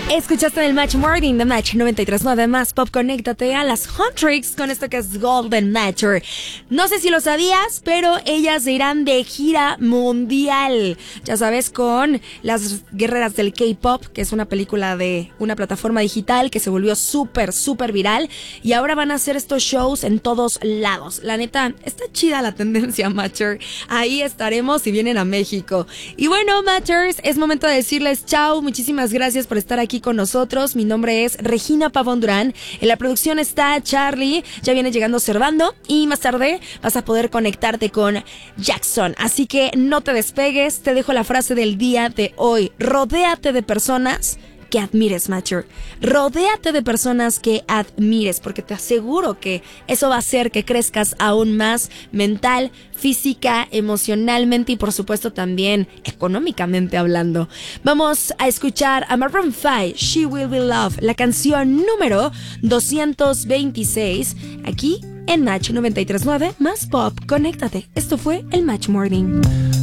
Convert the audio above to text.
Escuchaste en el Match Morning de Match 93.9 más Pop. Conéctate a las Huntrix con esto que es Golden Matter. No sé si lo sabías, pero ellas se irán de gira mundial. Ya sabes, con Las Guerreras del K-Pop, que es una película de una plataforma digital que se volvió súper viral. Y ahora van a hacer estos shows en todos lados. La neta, está chida la tendencia, Matcher. Ahí estaremos si vienen a México. Y bueno, Matchers, es momento de decirles chao. Muchísimas gracias por estar aquí con nosotros. Mi nombre es Regina Pavón Durán. En la producción está Charlie. Ya viene llegando Servando. Y más tarde vas a poder conectarte con Jackson. Así que no te despegues. Te dejo la frase del día de hoy. Rodéate de personas que admires, Matcher. Rodéate de personas que admires, porque te aseguro que eso va a hacer que crezcas aún más mental, física, emocionalmente y por supuesto también económicamente hablando. Vamos a escuchar a Maroon 5, She Will Be Loved, la canción número 226, aquí en Match 93.9 más Pop. Conéctate. Esto fue el Match Morning.